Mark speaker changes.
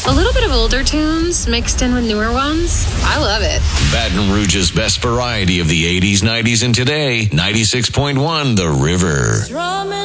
Speaker 1: A little bit of older tunes mixed in with newer ones. I love it.
Speaker 2: Baton Rouge's best variety of the 80s, 90s, and today. 96.1 The River.